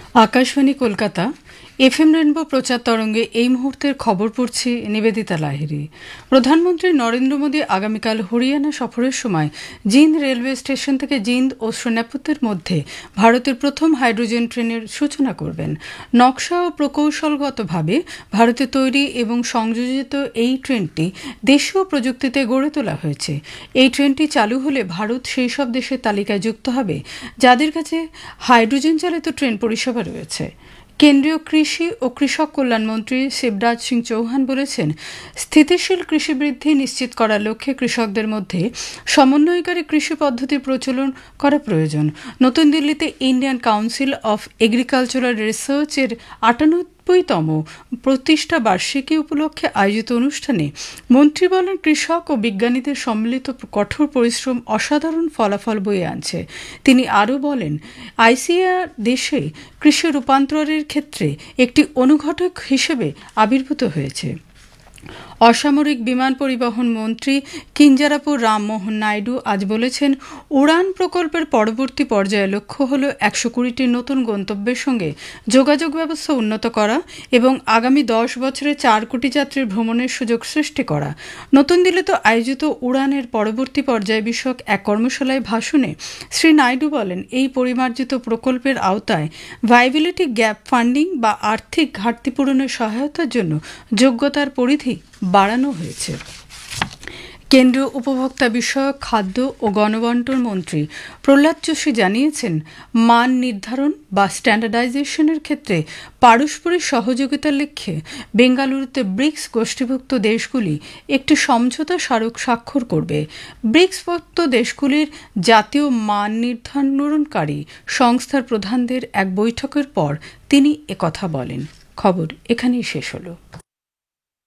Akashvani Kolkata FM rainbow প্রচার তরঙ্গে এই মুহূর্তের খবর পড়ছি নিবেদিতা লাহিড়ী। প্রধানমন্ত্রী নরেন্দ্র মোদী আগামীকাল হরিয়ানা সফরের সময় জিন্দ রেলওয়ে স্টেশন থেকে জিন্দ ও সোনাপুরের মধ্যে ভারতের প্রথম হাইড্রোজেন ট্রেনের সূচনা করবেন। নকশা ও প্রকৌশলগতভাবে ভারতে তৈরি এবং সংযোজিত এই ট্রেনটি দেশীয় প্রযুক্তিতে গড়ে তোলা হয়েছে। এই ট্রেনটি চালু হলে ভারত সেই সব দেশের তালিকায় যুক্ত হবে যাদের কাছে হাইড্রোজেন চালিত ট্রেন পরিষেবা রয়েছে। কেন্দ্রীয় কৃষি ও কৃষক কল্যাণ মন্ত্রী শিবরাজ সিং চৌহান বলেছেন, স্থিতিশীল কৃষি বৃদ্ধি নিশ্চিত করার লক্ষ্যে কৃষকদের মধ্যে সমন্বয়কারী কৃষি পদ্ধতির প্রচলন করা প্রয়োজন। নতুন দিল্লিতে ইন্ডিয়ান কাউন্সিল অফ এগ্রিকালচারাল রিসার্চের ৯৮তম প্রতিষ্ঠা বার্ষিকী উপলক্ষে আয়োজিত অনুষ্ঠানে মন্ত্রী বলেন, কৃষক ও বিজ্ঞানীদের সম্মিলিত কঠোর পরিশ্রম অসাধারণ ফলাফল বয়ে আনছে। তিনি আরও বলেন, আইসিএআর দেশে কৃষি রূপান্তরের ক্ষেত্রে একটি অনুঘটক হিসেবে আবির্ভূত হয়েছে। অসামরিক বিমান পরিবহন মন্ত্রী কিঞ্জারাপু রামমোহন নাইডু আজ বলেছেন, উড়ান প্রকল্পের পরবর্তী পর্যায়ে লক্ষ্য হল ১২০টি নতুন গন্তব্যের সঙ্গে যোগাযোগ ব্যবস্থা উন্নত করা এবং আগামী ১০ বছরে ৪ কোটি যাত্রীর ভ্রমণের সুযোগ সৃষ্টি করা। নতুন দিল্লিতে আয়োজিত উড়ানের পরবর্তী পর্যায় বিষয়ক এক কর্মশালায় ভাষণে শ্রী নাইডু বলেন, এই পরিমার্জিত প্রকল্পের আওতায় ভায়াবিলিটি গ্যাপ ফান্ডিং বা আর্থিক ঘাটতি পূরণের সহায়তার জন্য যোগ্যতার পরিধি বাড়ানো হয়েছে। কেন্দ্রীয় উপভোক্তা বিষয়ক খাদ্য ও গণবণ্টন মন্ত্রী প্রহ্লাদ যোশী জানিয়েছেন, মান নির্ধারণ বা স্ট্যান্ডার্ডাইজেশনের ক্ষেত্রে পারস্পরিক সহযোগিতার লক্ষ্যে বেঙ্গালুরুতে ব্রিক্স গোষ্ঠীভুক্ত দেশগুলি একটি সমঝোতা স্মারক স্বাক্ষর করবে। ব্রিক্সভুক্ত দেশগুলির জাতীয় মান নির্ধারণকারী সংস্থার প্রধানদের এক বৈঠকের পর তিনি একথা বলেন। খবর এখানেই শেষ হলো।